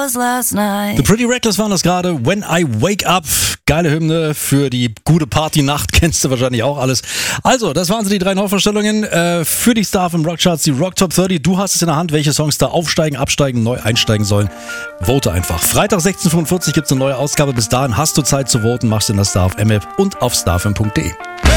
was last night. The Pretty Reckless waren das gerade. When I Wake Up. Geile Hymne für die gute Partynacht. Kennst du wahrscheinlich auch alles. Also, das waren so die 3 Neuvorstellungen für die Star im Rockcharts, die Rock Top 30. Du hast es in der Hand, welche Songs da aufsteigen, absteigen, neu einsteigen sollen. Vote einfach. Freitag 16:45 gibt es eine neue Ausgabe. Bis dahin hast du Zeit zu voten. Machst du in der Star FM App und auf starfm.de.